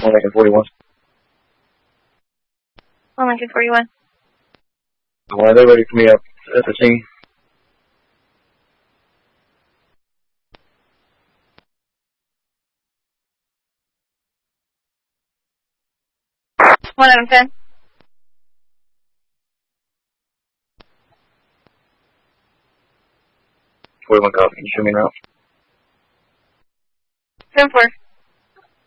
Lincoln 41. 1 Lincoln 41. Well, they're ready for me up at the scene. One of them 10. 41 copy. Can you show me now? 10-4.